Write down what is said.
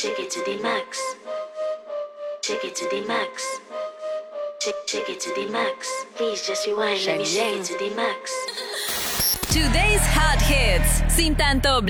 Take it to the max. Take it to the max. Take it to the max. Please just rewind. Let me shake it to the max. Today's hot hits, sin tanto